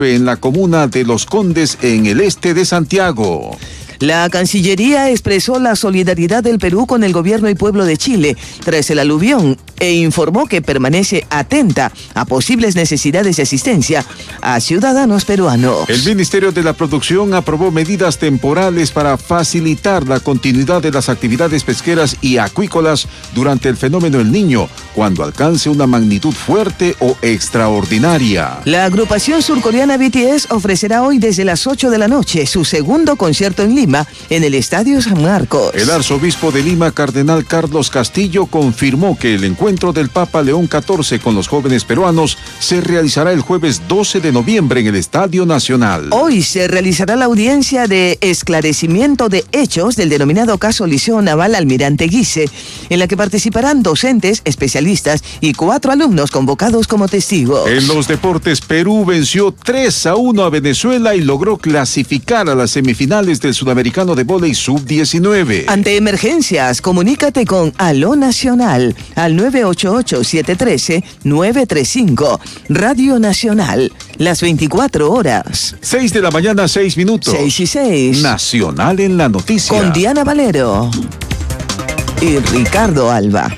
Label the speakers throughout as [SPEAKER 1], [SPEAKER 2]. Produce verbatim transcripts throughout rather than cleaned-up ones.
[SPEAKER 1] en la comuna de Los Condes, en el este de Santiago.
[SPEAKER 2] La Cancillería expresó la solidaridad del Perú con el gobierno y pueblo de Chile tras el aluvión e informó que permanece atenta a posibles necesidades de asistencia a ciudadanos peruanos.
[SPEAKER 1] El Ministerio de la Producción aprobó medidas temporales para facilitar la continuidad de las actividades pesqueras y acuícolas durante el fenómeno El Niño, cuando alcance una magnitud fuerte o extraordinaria.
[SPEAKER 2] La agrupación surcoreana B T S ofrecerá hoy desde las ocho de la noche su segundo concierto en Lima, en el Estadio San Marcos.
[SPEAKER 1] El arzobispo de Lima, cardenal Carlos Castillo, confirmó que el encuentro del Papa León catorce con los jóvenes peruanos se realizará el jueves doce de noviembre en el Estadio Nacional.
[SPEAKER 2] Hoy se realizará la audiencia de esclarecimiento de hechos del denominado caso Liceo Naval Almirante Guise, en la que participarán docentes, especialistas y cuatro alumnos convocados como testigos.
[SPEAKER 1] En los deportes, Perú venció tres a uno a Venezuela y logró clasificar a las semifinales del Sudamericano de Vóley sub diecinueve.
[SPEAKER 2] Ante emergencias, comunícate con Aló Nacional al nueve ocho ocho, siete uno tres, nueve tres cinco. Radio Nacional, las veinticuatro horas.
[SPEAKER 1] seis de la mañana, seis minutos.
[SPEAKER 2] seis y seis.
[SPEAKER 1] Nacional en la noticia.
[SPEAKER 2] Con Diana Valero y Ricardo Alba.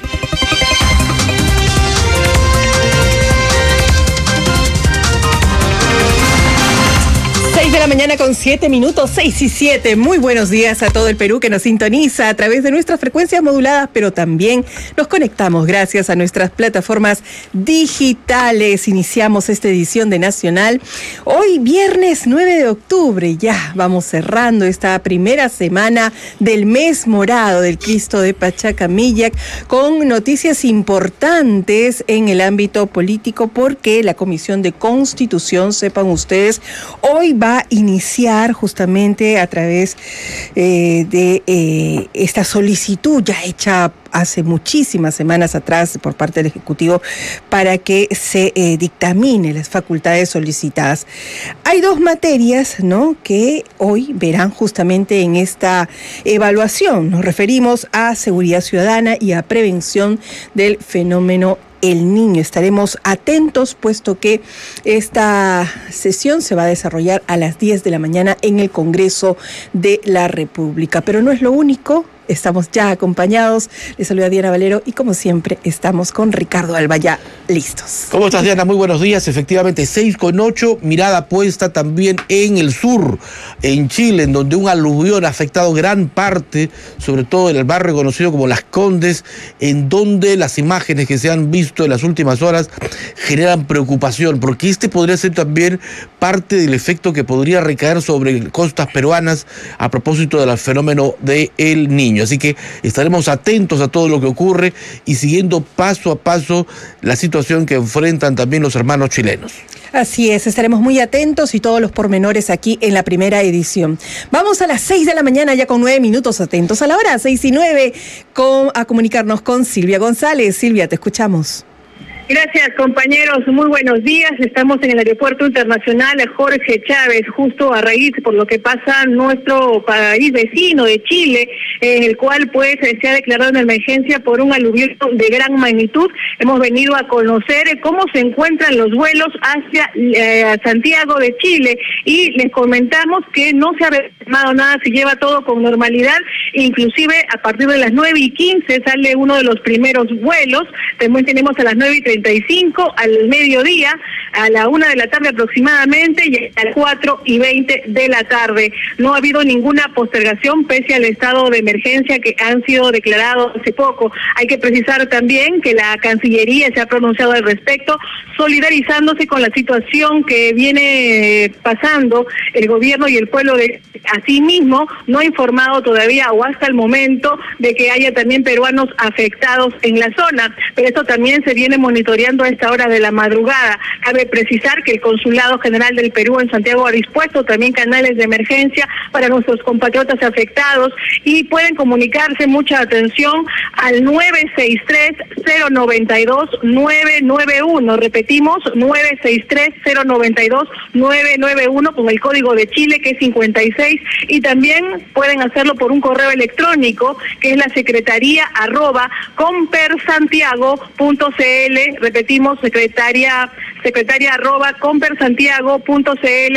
[SPEAKER 3] seis de la mañana con siete minutos, seis y siete. Muy buenos días a todo el Perú que nos sintoniza a través de nuestras frecuencias moduladas, pero también nos conectamos gracias a nuestras plataformas digitales. Iniciamos esta edición de Nacional. Hoy, viernes nueve de octubre, ya vamos cerrando esta primera semana del mes morado del Cristo de Pachacamillac con noticias importantes en el ámbito político, porque la Comisión de Constitución, sepan ustedes, hoy va a iniciar justamente a través eh, de eh, esta solicitud ya hecha hace muchísimas semanas atrás por parte del Ejecutivo para que se eh, dictamine las facultades solicitadas. Hay dos materias, ¿no?, que hoy verán justamente en esta evaluación. Nos referimos a seguridad ciudadana y a prevención del fenómeno El Niño. Estaremos atentos, puesto que esta sesión se va a desarrollar a las diez de la mañana en el Congreso de la República. Pero no es lo único. Estamos ya acompañados. Les saluda Diana Valero y, como siempre, estamos con Ricardo Alba, ya listos.
[SPEAKER 4] ¿Cómo estás, Diana? Muy buenos días. Efectivamente, seis con ocho, mirada puesta también en el sur, en Chile, en donde un aluvión ha afectado gran parte, sobre todo en el barrio conocido como Las Condes, en donde las imágenes que se han visto en las últimas horas generan preocupación, porque este podría ser también parte del efecto que podría recaer sobre costas peruanas a propósito del fenómeno de El Niño. Así que estaremos atentos a todo lo que ocurre y siguiendo paso a paso la situación que enfrentan también los hermanos chilenos.
[SPEAKER 3] Así es, estaremos muy atentos y todos los pormenores aquí en la primera edición. Vamos a las seis de la mañana, ya con nueve minutos, atentos a la hora, seis y nueve, con, a comunicarnos con Silvia González. Silvia, te escuchamos.
[SPEAKER 5] Gracias, compañeros. Muy buenos días. Estamos en el Aeropuerto Internacional Jorge Chávez, justo a raíz por lo que pasa en nuestro país vecino de Chile, en el cual pues se ha declarado una emergencia por un aluvión de gran magnitud. Hemos venido a conocer cómo se encuentran los vuelos hacia eh, Santiago de Chile y les comentamos que no se ha retomado nada, se lleva todo con normalidad. Inclusive a partir de las nueve y quince sale uno de los primeros vuelos. También tenemos a las nueve y treinta y cinco, al mediodía, a la una de la tarde aproximadamente y a las cuatro y veinte de la tarde. No ha habido ninguna postergación pese al estado de emergencia que han sido declarados hace poco. Hay que precisar también que la Cancillería se ha pronunciado al respecto, solidarizándose con la situación que viene pasando el gobierno y el pueblo de asimismo. No ha informado todavía o hasta el momento de que haya también peruanos afectados en la zona, pero esto también se viene monitoreando a esta hora de la madrugada. Cabe precisar que el Consulado General del Perú en Santiago ha dispuesto también canales de emergencia para nuestros compatriotas afectados y pueden comunicarse, mucha atención, al nueve seis tres, cero nueve dos, nueve nueve uno. Repetimos, nueve seis tres, cero nueve dos, nueve nueve uno con el código de Chile, que es cincuenta y seis, y también pueden hacerlo por un correo electrónico que es la secretaría arroba compersantiago punto cl repetimos, secretaria, secretaria arroba compersantiago punto cl